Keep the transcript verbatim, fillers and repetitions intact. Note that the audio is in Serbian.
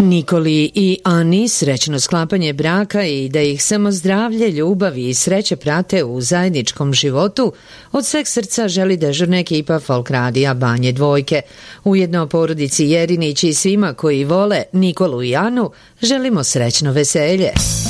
Nikoli i Ani srećno sklapanje braka i da ih samo zdravlje, ljubav i sreće prate u zajedničkom životu, od sveg srca želi dežurna ekipa Folk radija Banje Dvojke. Ujedno porodici Jerinić i svima koji vole Nikolu i Anu želimo srećno veselje.